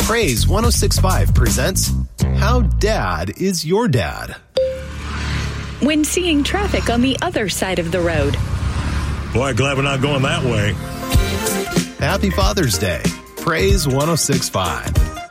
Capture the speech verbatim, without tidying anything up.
Praise one oh six point five presents How Dad Is Your Dad? When seeing traffic on the other side of the road. Boy, glad we're not going that way. Happy Father's Day. Praise one oh six point five.